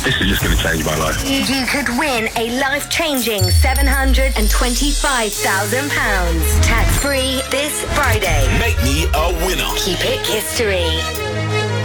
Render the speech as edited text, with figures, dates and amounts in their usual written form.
This is just going to change my life. You could win a life-changing £725,000. Tax-free this Friday. Make me a winner. Keep it history.